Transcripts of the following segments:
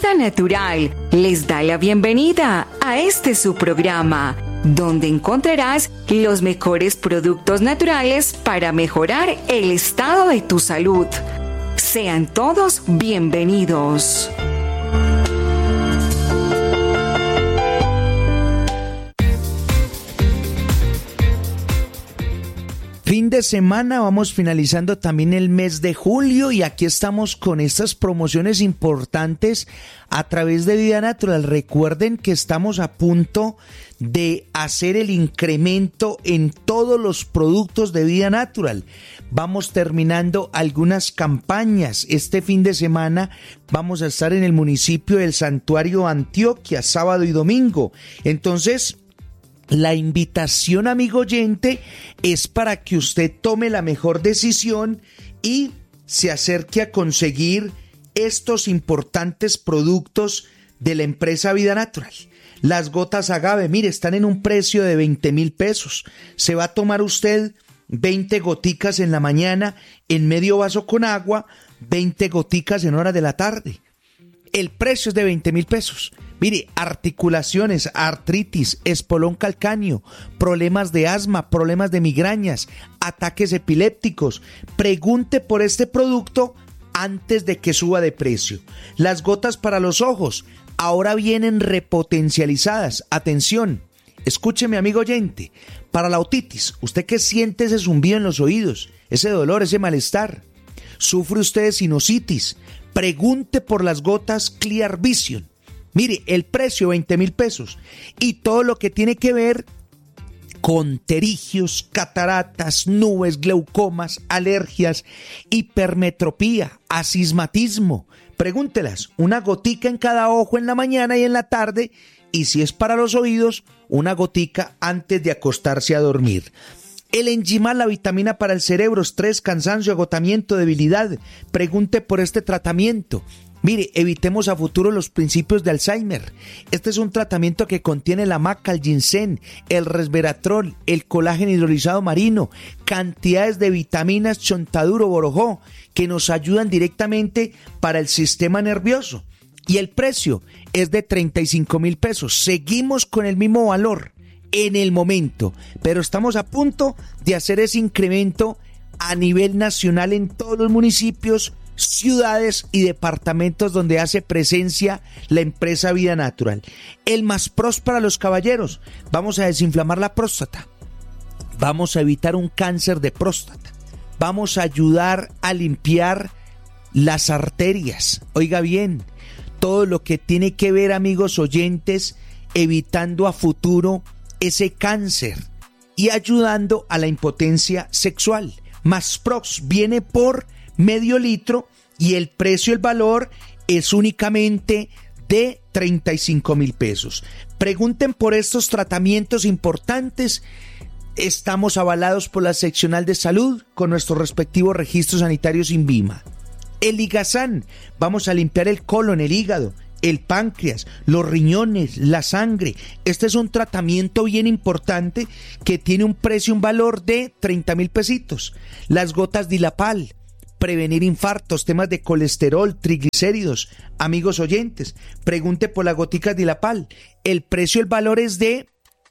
Vida Natural les da la bienvenida a este su programa, donde encontrarás los mejores productos naturales para mejorar el estado de tu salud. Sean todos bienvenidos. Fin de semana, vamos finalizando también el mes de julio y aquí estamos con estas promociones importantes a través de Vida Natural. Recuerden que estamos a punto de hacer el incremento en todos los productos de Vida Natural. Vamos terminando algunas campañas. Este fin de semana vamos a estar en el municipio del Santuario Antioquia, sábado y domingo. Entonces, la invitación, amigo oyente, es para que usted tome la mejor decisión y se acerque a conseguir estos importantes productos de la empresa Vida Natural. Las gotas agave, mire, están en un precio de 20,000 pesos. Se va a tomar usted 20 goticas en la mañana en medio vaso con agua, 20 goticas en hora de la tarde. El precio es de 20,000 pesos. Mire, articulaciones, artritis, espolón calcáneo, problemas de asma, problemas de migrañas, ataques epilépticos. Pregunte por este producto antes de que suba de precio. Las gotas para los ojos ahora vienen repotencializadas. Atención, escúcheme, amigo oyente. Para la otitis, usted que siente ese zumbido en los oídos, ese dolor, ese malestar. ¿Sufre usted de sinusitis? Pregunte por las gotas Clear Vision. Mire, el precio 20,000 pesos y todo lo que tiene que ver con pterigios, cataratas, nubes, glaucomas, alergias, hipermetropía, astigmatismo. Pregúntelas, una gotica en cada ojo en la mañana y en la tarde, y si es para los oídos, una gotica antes de acostarse a dormir. El Enzimal, la vitamina para el cerebro, estrés, cansancio, agotamiento, debilidad. Pregunte por este tratamiento. Mire, evitemos a futuro los principios de Alzheimer. Este es un tratamiento que contiene la maca, el ginseng, el resveratrol, el colágeno hidrolizado marino, cantidades de vitaminas chontaduro, borojó, que nos ayudan directamente para el sistema nervioso. Y el precio es de 35,000 pesos. Seguimos con el mismo valor en el momento, pero estamos a punto de hacer ese incremento a nivel nacional en todos los municipios, ciudades y departamentos donde hace presencia la empresa Vida Natural. El Más Pros para los caballeros. Vamos a desinflamar la próstata. Vamos a evitar un cáncer de próstata. Vamos a ayudar a limpiar las arterias. Oiga bien, todo lo que tiene que ver, amigos oyentes, evitando a futuro ese cáncer y ayudando a la impotencia sexual. Más Pros viene por medio litro y el precio, el valor es únicamente de 35,000 pesos. Pregunten por estos tratamientos importantes. Estamos avalados por la seccional de salud con nuestros respectivos registros sanitarios INVIMA. El Ligazán, vamos a limpiar el colon, el hígado, el páncreas, los riñones, la sangre. Este es un tratamiento bien importante que tiene un precio, un valor de 30,000 pesitos. Las gotas Dilapal, prevenir infartos, temas de colesterol, triglicéridos. Amigos oyentes, pregunte por las goticas Dilapal. El precio, el valor es de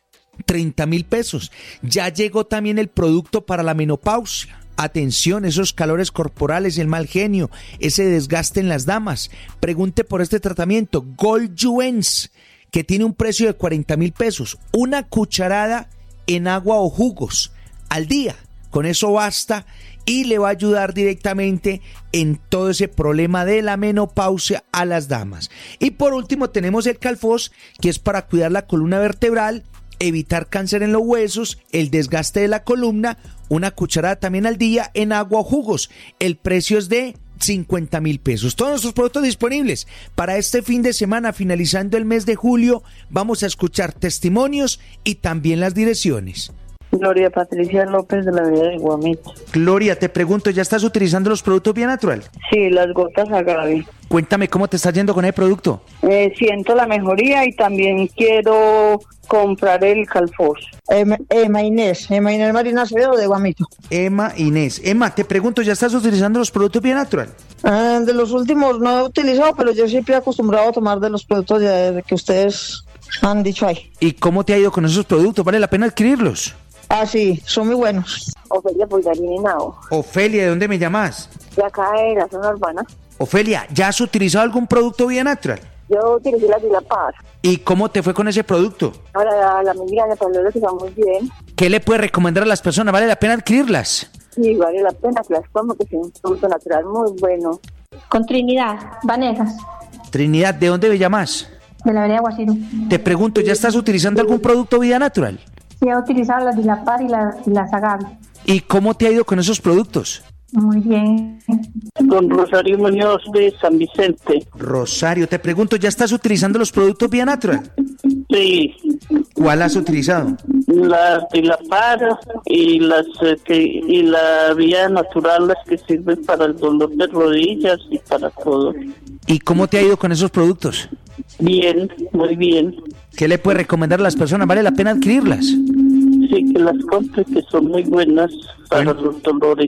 30,000 pesos. Ya llegó también el producto para la menopausia. Atención, esos calores corporales, el mal genio, ese desgaste en las damas. Pregunte por este tratamiento, Gold Juens, que tiene un precio de 40,000 pesos. Una cucharada en agua o jugos al día. Con eso basta y le va a ayudar directamente en todo ese problema de la menopausia a las damas. Y por último tenemos el Calfos, que es para cuidar la columna vertebral, evitar cáncer en los huesos, el desgaste de la columna. Una cucharada también al día en agua o jugos. El precio es de 50,000 pesos. Todos nuestros productos disponibles para este fin de semana, finalizando el mes de julio. Vamos a escuchar testimonios y también las direcciones. Gloria Patricia López de la Villa de Guamito. Gloria, te pregunto, ¿ya estás utilizando los productos Vía Natural? Sí, las gotas Agave. Cuéntame cómo te está yendo con ese producto. Siento la mejoría y también quiero comprar el Calfos. Emma Inés Marina Acevedo de Guamito. Emma Inés. Emma, te pregunto, ¿ya estás utilizando los productos Vía Natural? De los últimos no he utilizado, pero yo siempre he acostumbrado a tomar de los productos que ustedes han dicho ahí. ¿Y cómo te ha ido con esos productos? ¿Vale la pena adquirirlos? Ah, sí, son muy buenos. Ofelia Pulgarín Henao. Ofelia, ¿de dónde me llamas? De acá de la zona urbana. Ofelia, ¿ya has utilizado algún producto Vía Natural? Yo utilicé la Dilapar. ¿Y cómo te fue con ese producto? Ahora la migraña, para lo que está muy bien. ¿Qué le puedes recomendar a las personas? ¿Vale la pena adquirirlas? Sí, vale la pena que las tomo, que es un producto natural muy bueno. Con Trinidad, Vanegas, Trinidad, ¿de dónde me llamas? de la vereda Guasiro. Te pregunto, ¿ya estás utilizando algún producto Vía Natural? Sí, he utilizado las Dilapar y las Agave. ¿Y cómo te ha ido con esos productos? Muy bien. Con Rosario Muñoz de San Vicente. Rosario, te pregunto, ¿ya estás utilizando los productos Vía Natural? Sí, ¿Cuál has utilizado? las Dilapar y la Vía Natural, las que sirven para el dolor de rodillas y para todo. ¿Y cómo te ha ido con esos productos? Bien, muy bien. ¿Qué le puedes recomendar a las personas? ¿Vale la pena adquirirlas? Sí, que las compre, que son muy buenas para los dolores.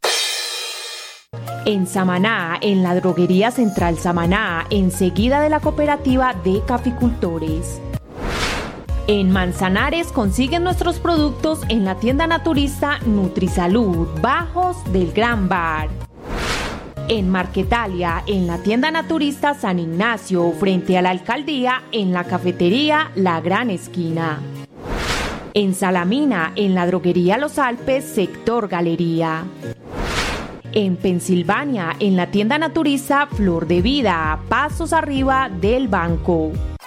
En Samaná, en la droguería Central Samaná, enseguida de la cooperativa de caficultores. En Manzanares consiguen nuestros productos en la tienda naturista Nutrisalud, Bajos del Gran Bar. En Marquetalia, en la tienda naturista San Ignacio, frente a la alcaldía, en la cafetería La Gran Esquina. En Salamina, en la droguería Los Alpes, sector Galería. En Pensilvania, en la tienda naturista Flor de Vida, pasos arriba del banco.